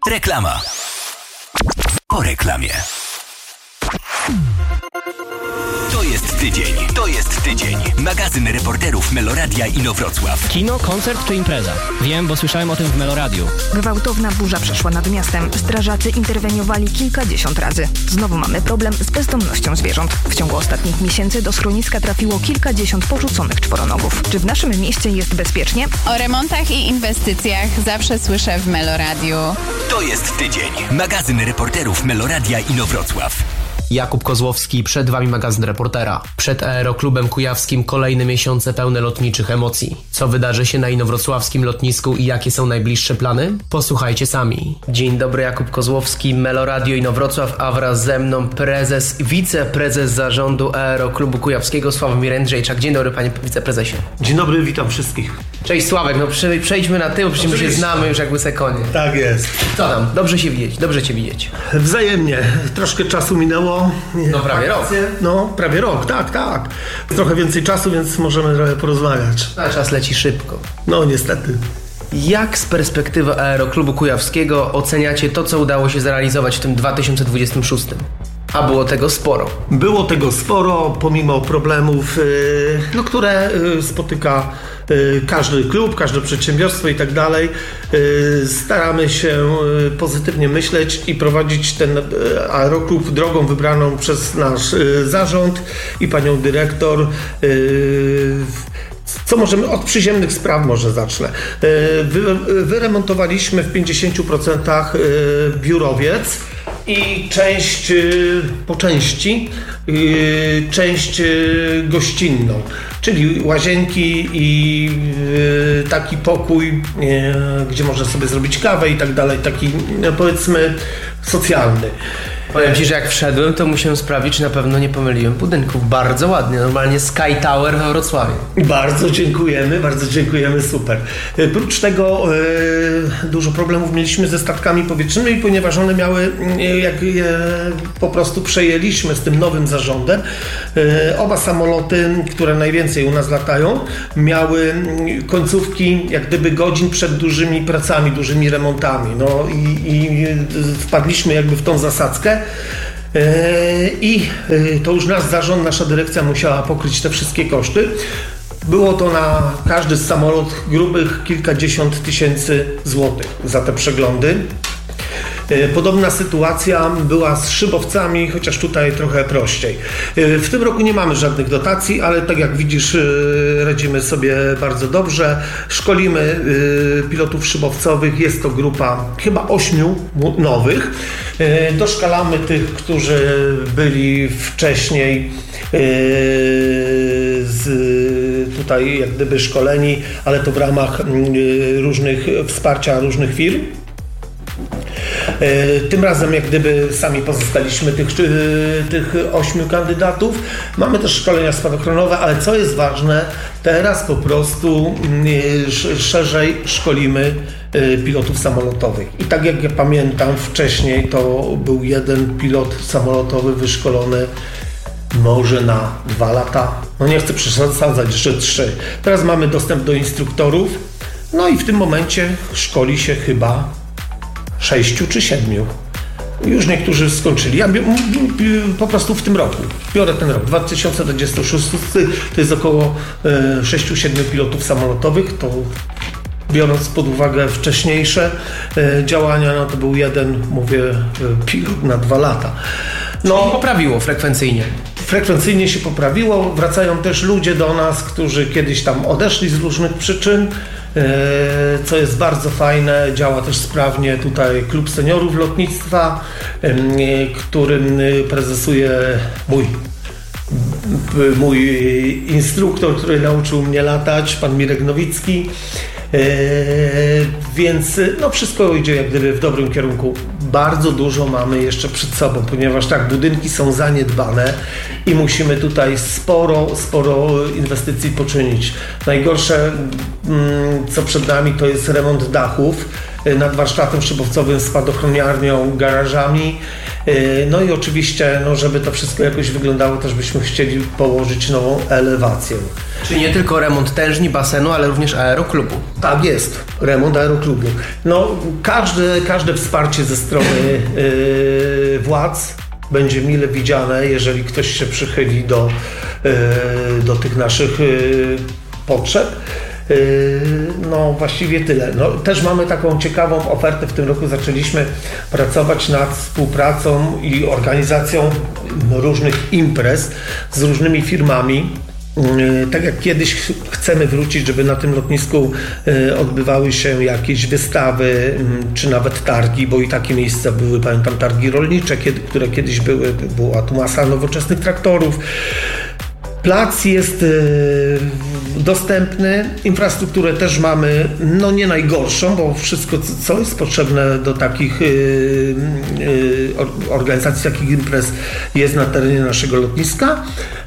Reklama. Po reklamie. To jest tydzień. Magazyn reporterów Meloradia Inowrocław. Kino, koncert czy impreza? Wiem, bo słyszałem o tym w Meloradiu. Gwałtowna burza przeszła nad miastem. Strażacy interweniowali kilkadziesiąt razy. Znowu mamy problem z bezdomnością zwierząt. W ciągu ostatnich miesięcy do schroniska trafiło kilkadziesiąt porzuconych czworonogów. Czy w naszym mieście jest bezpiecznie? O remontach i inwestycjach zawsze słyszę w Meloradiu. To jest tydzień. Magazyn reporterów Meloradia Inowrocław. Jakub Kozłowski, przed Wami magazyn reportera. Przed Aeroklubem Kujawskim kolejne miesiące pełne lotniczych emocji. Co wydarzy się na inowrocławskim lotnisku i jakie są najbliższe plany? Posłuchajcie sami. Dzień dobry, Jakub Kozłowski, Meloradio Inowrocław, a wraz ze mną wiceprezes zarządu Aeroklubu Kujawskiego Sławomir Jędrzejczak. Dzień dobry, panie wiceprezesie. Dzień dobry, witam wszystkich. Cześć Sławek, przejdźmy na tył, przecież my się znamy już jak łyse konie. Tak jest. Co tam? Dobrze Cię widzieć. Wzajemnie. Troszkę czasu minęło. No prawie rok. No, prawie rok, tak. Trochę więcej czasu, więc możemy trochę porozmawiać. A czas leci szybko. No, niestety. Jak z perspektywy Aeroklubu Kujawskiego oceniacie to, co udało się zrealizować w tym 2026? A było tego sporo. Było tego sporo, pomimo problemów, które spotyka każdy klub, każde przedsiębiorstwo i tak dalej. Staramy się pozytywnie myśleć i prowadzić ten aeroklub drogą wybraną przez nasz zarząd i panią dyrektor. Co możemy, od przyziemnych spraw może zacznę. Wyremontowaliśmy w 50% biurowiec i część gościnną, czyli łazienki i taki pokój, gdzie można sobie zrobić kawę i tak dalej, taki powiedzmy socjalny. Powiem Ci, że jak wszedłem, to musiałem sprawdzić, czy na pewno nie pomyliłem budynków. Bardzo ładnie, normalnie Sky Tower we Wrocławiu. Bardzo dziękujemy, super. Prócz tego dużo problemów mieliśmy ze statkami powietrznymi, ponieważ one miały, jak je po prostu przejęliśmy z tym nowym zarządem, oba samoloty, które najwięcej u nas latają, miały końcówki jak gdyby godzin przed dużymi pracami, dużymi remontami. No i wpadliśmy jakby w tą zasadzkę. I to już nasz zarząd, nasza dyrekcja musiała pokryć te wszystkie koszty. Było to na każdy samolot grubych kilkadziesiąt tysięcy złotych za te przeglądy. Podobna sytuacja była z szybowcami, chociaż tutaj trochę prościej. W tym roku nie mamy żadnych dotacji, ale tak jak widzisz, radzimy sobie bardzo dobrze. Szkolimy pilotów szybowcowych, jest to grupa chyba 8 nowych. Doszkalamy tych, którzy byli wcześniej tutaj jak gdyby szkoleni, ale to w ramach wsparcia różnych firm. Tym razem jak gdyby sami pozostaliśmy tych 8 kandydatów. Mamy też szkolenia spadochronowe, ale co jest ważne, teraz po prostu szerzej szkolimy pilotów samolotowych. I tak jak ja pamiętam wcześniej, to był jeden pilot samolotowy wyszkolony może na 2 lata. No nie chcę przesadzać, jeszcze 3. Teraz mamy dostęp do instruktorów. No i w tym momencie szkoli się chyba 6 czy 7. Już niektórzy skończyli. Ja po prostu w tym roku, biorę ten rok, 2026, to jest około 6-7 pilotów samolotowych, to biorąc pod uwagę wcześniejsze działania, no to był jeden, pilot na 2 lata. No, poprawiło frekwencyjnie. Frekwencyjnie się poprawiło, wracają też ludzie do nas, którzy kiedyś tam odeszli z różnych przyczyn, co jest bardzo fajne, działa też sprawnie tutaj Klub Seniorów Lotnictwa, którym prezesuje mój instruktor, który nauczył mnie latać, pan Mirek Nowicki. Więc wszystko idzie jak gdyby w dobrym kierunku. Bardzo dużo mamy jeszcze przed sobą, ponieważ budynki są zaniedbane i musimy tutaj sporo inwestycji poczynić. Najgorsze, co przed nami, to jest remont dachów. nad warsztatem szybowcowym, spadochroniarnią, garażami. No i oczywiście, żeby to wszystko jakoś wyglądało, też byśmy chcieli położyć nową elewację. Czyli nie tylko remont tężni, basenu, ale również aeroklubu. Tak jest, remont aeroklubu. Każde wsparcie ze strony władz będzie mile widziane, jeżeli ktoś się przychyli do tych naszych potrzeb. Właściwie tyle. Też mamy taką ciekawą ofertę. W tym roku zaczęliśmy pracować nad współpracą i organizacją różnych imprez z różnymi firmami. Tak jak kiedyś chcemy wrócić, żeby na tym lotnisku odbywały się jakieś wystawy, czy nawet targi, bo i takie miejsca były, pamiętam, targi rolnicze, które kiedyś była tu masa nowoczesnych traktorów. Plac jest dostępny, infrastrukturę też mamy, nie najgorszą, bo wszystko, co jest potrzebne do takich organizacji, takich imprez, jest na terenie naszego lotniska.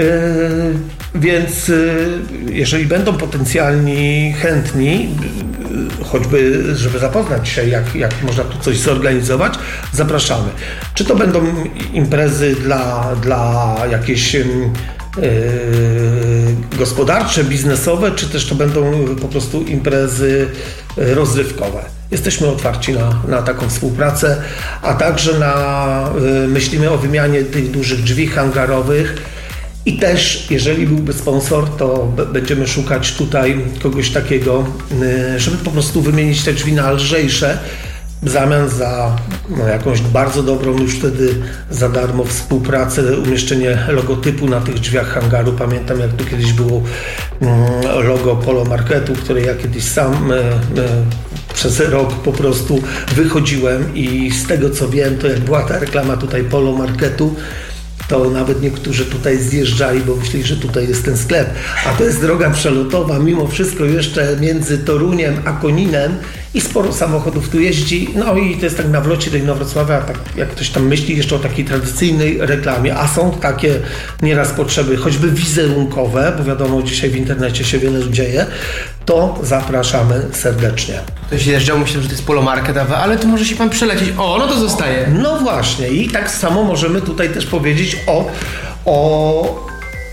Więc jeżeli będą potencjalni chętni, choćby żeby zapoznać się, jak można tu coś zorganizować, zapraszamy. Czy to będą imprezy dla jakiejś gospodarcze, biznesowe, czy też to będą po prostu imprezy rozrywkowe. Jesteśmy otwarci na taką współpracę, a także myślimy o wymianie tych dużych drzwi hangarowych i też, jeżeli byłby sponsor, to będziemy szukać tutaj kogoś takiego, żeby po prostu wymienić te drzwi na lżejsze, w zamian za jakąś bardzo dobrą, już wtedy za darmo współpracę, umieszczenie logotypu na tych drzwiach hangaru. Pamiętam, jak tu kiedyś było logo Polo Marketu, które ja kiedyś sam przez rok po prostu wychodziłem i z tego co wiem, to jak była ta reklama tutaj Polo Marketu, to nawet niektórzy tutaj zjeżdżali, bo myśleli, że tutaj jest ten sklep. A to jest droga przelotowa, mimo wszystko jeszcze między Toruniem a Koninem i sporo samochodów tu jeździ. I to jest tak na wlocie do Inowrocławia, tak jak ktoś tam myśli jeszcze o takiej tradycyjnej reklamie, a są takie nieraz potrzeby, choćby wizerunkowe, bo wiadomo, dzisiaj w internecie się wiele dzieje, to zapraszamy serdecznie. Ktoś jeżdżał, myślał, że to jest Polo Market, ale tu może się pan przelecieć. To zostaje. No właśnie i tak samo możemy tutaj też powiedzieć o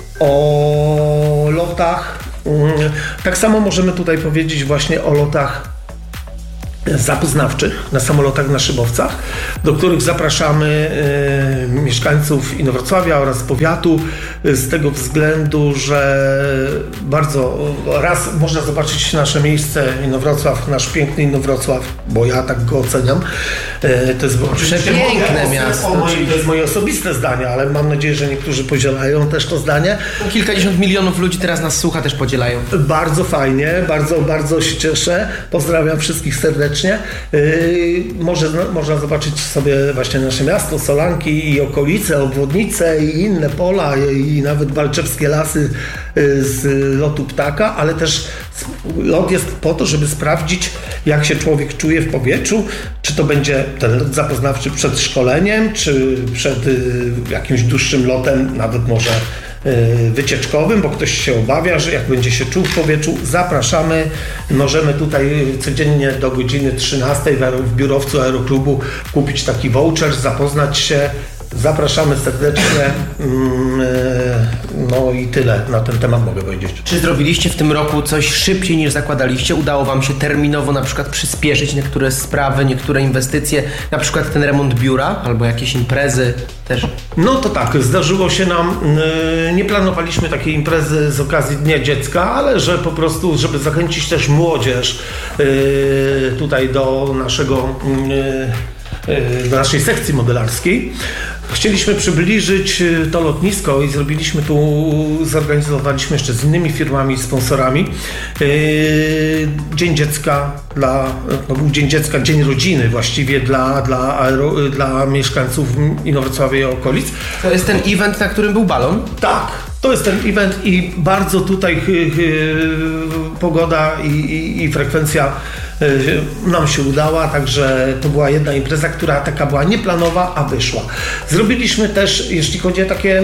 lotach. Tak samo możemy tutaj powiedzieć właśnie o lotach zapoznawczych na samolotach, na szybowcach, do których zapraszamy mieszkańców Inowrocławia oraz powiatu z tego względu, że raz można zobaczyć nasze miejsce Inowrocław, nasz piękny Inowrocław, bo ja tak go oceniam. To jest przepiękne miasto. To jest moje osobiste zdanie, ale mam nadzieję, że niektórzy podzielają też to zdanie. Kilkadziesiąt milionów ludzi teraz nas słucha, też podzielają. Bardzo fajnie, bardzo, bardzo się cieszę. Pozdrawiam wszystkich serdecznie. Można zobaczyć sobie właśnie nasze miasto, Solanki i okolice, obwodnice i inne pola i nawet balczewskie lasy z lotu ptaka, ale też lot jest po to, żeby sprawdzić, jak się człowiek czuje w powietrzu, czy to będzie ten lot zapoznawczy przed szkoleniem, czy przed jakimś dłuższym lotem, nawet może wycieczkowym, bo ktoś się obawia, że jak będzie się czuł w powietrzu, zapraszamy. Możemy tutaj codziennie do godziny 13 w biurowcu Aeroklubu kupić taki voucher, zapoznać się. Zapraszamy serdecznie. I tyle na ten temat mogę powiedzieć. Czy zrobiliście w tym roku coś szybciej niż zakładaliście? Udało wam się terminowo na przykład przyspieszyć niektóre sprawy, niektóre inwestycje, na przykład ten remont biura albo jakieś imprezy też? To tak, zdarzyło się nam, nie planowaliśmy takiej imprezy z okazji Dnia Dziecka, ale że po prostu, żeby zachęcić też młodzież tutaj do naszej sekcji modelarskiej. Chcieliśmy przybliżyć to lotnisko i zorganizowaliśmy jeszcze z innymi firmami, sponsorami Dzień Dziecka, był Dzień Dziecka, Dzień Rodziny właściwie dla mieszkańców Inowrocławia i okolic. To jest ten event, na którym był balon? Tak. To jest ten event i bardzo tutaj pogoda i frekwencja nam się udała, także to była jedna impreza, która taka była nieplanowa, a wyszła. Zrobiliśmy też, jeśli chodzi o takie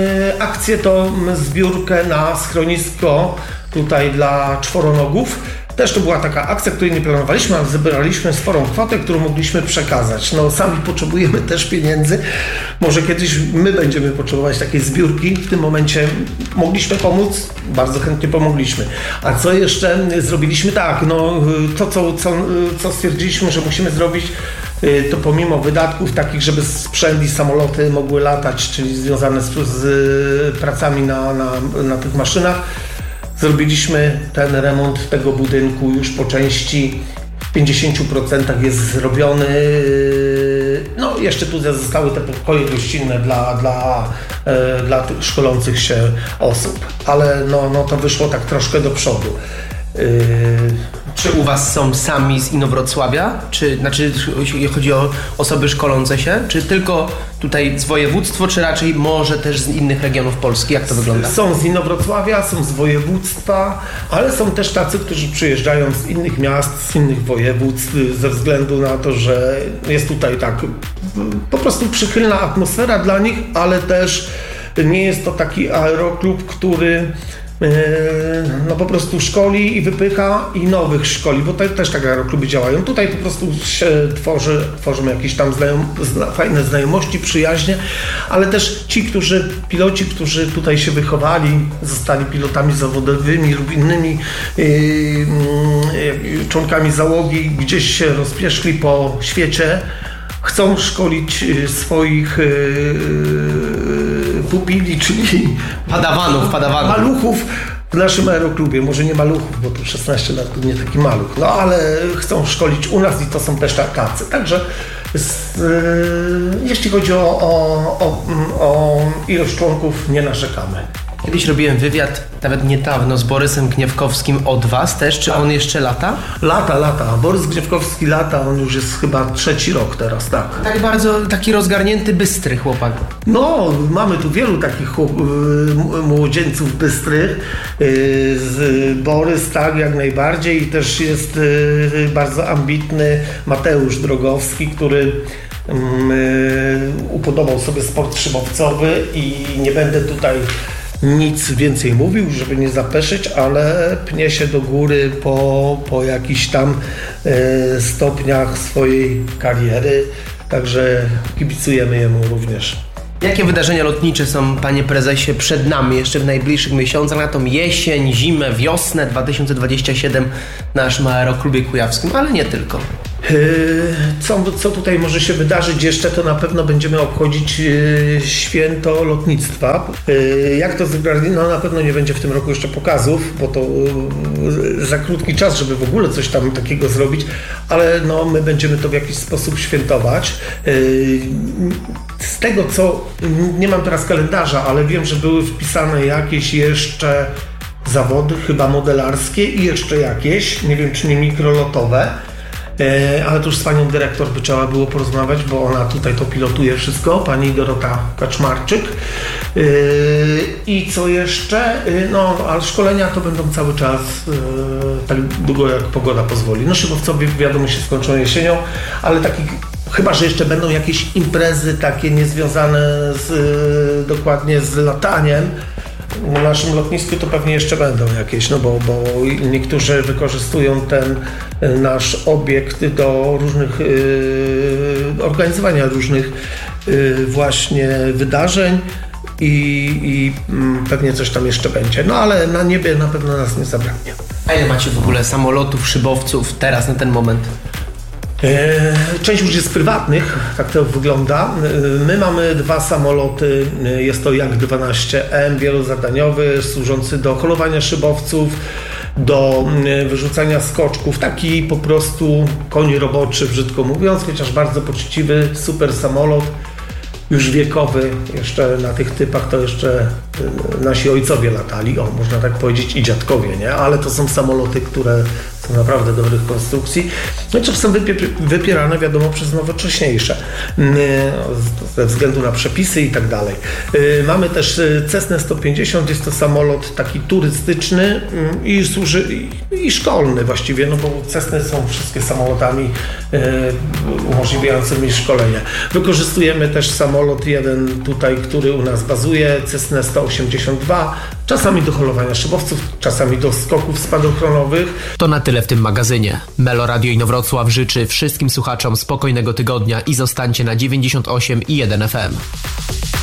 akcje, to zbiórkę na schronisko tutaj dla czworonogów. Też to była taka akcja, której nie planowaliśmy, ale zebraliśmy sporą kwotę, którą mogliśmy przekazać. No sami potrzebujemy też pieniędzy. Może kiedyś my będziemy potrzebować takiej zbiórki. W tym momencie mogliśmy pomóc, bardzo chętnie pomogliśmy. A co jeszcze zrobiliśmy? Tak, no to co stwierdziliśmy, że musimy zrobić, to pomimo wydatków takich, żeby sprzęt i samoloty mogły latać, czyli związane z pracami na tych maszynach, zrobiliśmy ten remont tego budynku już po części, w 50% jest zrobiony. No jeszcze tu zostały te pokoje gościnne dla tych szkolących się osób, ale no to wyszło tak troszkę do przodu. Czy u Was są sami z Inowrocławia? Znaczy chodzi o osoby szkolące się? Czy tylko tutaj z województwo, czy raczej może też z innych regionów Polski? Jak to wygląda? Są z Inowrocławia, są z województwa, ale są też tacy, którzy przyjeżdżają z innych miast, z innych województw, ze względu na to, że jest tutaj tak po prostu przychylna atmosfera dla nich, ale też nie jest to taki aeroklub, który no po prostu szkoli i wypycha i nowych szkoli, bo też tak aerokluby działają. Tutaj po prostu się tworzymy jakieś tam fajne znajomości, przyjaźnie, ale też piloci, którzy tutaj się wychowali, zostali pilotami zawodowymi lub innymi członkami załogi, gdzieś się rozpieszli po świecie, chcą szkolić swoich pupili, czyli padawanów. Maluchów w naszym aeroklubie. Może nie maluchów, bo tu 16 lat to nie taki maluch, no ale chcą szkolić u nas i to są też tacy. Także jeśli chodzi o ilość członków, nie narzekamy. Kiedyś robiłem wywiad, nawet niedawno, z Borysem Gniewkowskim od Was też. Czy on jeszcze lata? Lata. Borys Gniewkowski lata, on już jest chyba 3. rok teraz, tak. Tak bardzo taki rozgarnięty, bystry chłopak. No, mamy tu wielu takich młodzieńców bystrych. Borys, tak, jak najbardziej. I też jest bardzo ambitny Mateusz Drogowski, który upodobał sobie sport szybowcowy i nie będę tutaj nic więcej mówił, żeby nie zapeszyć, ale pnie się do góry po jakichś tam stopniach swojej kariery, także kibicujemy jemu również. Jakie wydarzenia lotnicze są, panie prezesie, przed nami jeszcze w najbliższych miesiącach, na tą jesień, zimę, wiosnę 2027 w naszym aeroklubie kujawskim, ale nie tylko? Co tutaj może się wydarzyć jeszcze, to na pewno będziemy obchodzić święto lotnictwa. Jak to zrobić? No na pewno nie będzie w tym roku jeszcze pokazów, bo to za krótki czas, żeby w ogóle coś tam takiego zrobić, ale no my będziemy to w jakiś sposób świętować. Z tego co, nie mam teraz kalendarza, ale wiem, że były wpisane jakieś jeszcze zawody, chyba modelarskie i jeszcze jakieś, nie wiem czy nie mikrolotowe. Ale to już z panią dyrektor by trzeba było porozmawiać, bo ona tutaj to pilotuje wszystko, pani Dorota Kaczmarczyk. I co jeszcze? No, ale szkolenia to będą cały czas tak długo jak pogoda pozwoli. No szybowcowie wiadomo się skończą jesienią, ale takich chyba, że jeszcze będą jakieś imprezy takie niezwiązane dokładnie z lataniem. Na naszym lotnisku to pewnie jeszcze będą jakieś, no bo niektórzy wykorzystują ten nasz obiekt do różnych organizowania różnych właśnie wydarzeń i pewnie coś tam jeszcze będzie. No ale na niebie na pewno nas nie zabraknie. A ile macie w ogóle samolotów, szybowców teraz na ten moment? Część już jest prywatnych, tak to wygląda. My mamy 2 samoloty, jest to Jak-12M wielozadaniowy, służący do holowania szybowców, do wyrzucania skoczków, taki po prostu koń roboczy, brzydko mówiąc, chociaż bardzo poczciwy, super samolot, już wiekowy, jeszcze na tych typach to jeszcze nasi ojcowie latali, można tak powiedzieć, i dziadkowie, nie? Ale to są samoloty, które są naprawdę dobrych konstrukcji, no i czasem wypierane, wiadomo, przez nowocześniejsze, ze względu na przepisy i tak dalej. Mamy też Cessnę 150, jest to samolot taki turystyczny i służy i szkolny właściwie, no bo Cessny są wszystkie samolotami umożliwiającymi szkolenie. Wykorzystujemy też samolot jeden tutaj, który u nas bazuje, Cessnę 182, czasami do holowania szybowców, czasami do skoków spadochronowych. To na tyle tyle w tym magazynie. Melo Radio Inowrocław życzy wszystkim słuchaczom spokojnego tygodnia i zostańcie na 98,1 FM.